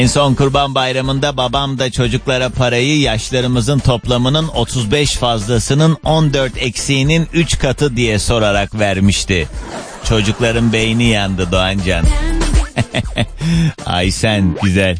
En son Kurban Bayramı'nda babam da çocuklara parayı yaşlarımızın toplamının 35 fazlasının 14 eksiğinin 3 katı diye sorarak vermişti. Çocukların beyni yandı Doğancan. Ay sen güzel.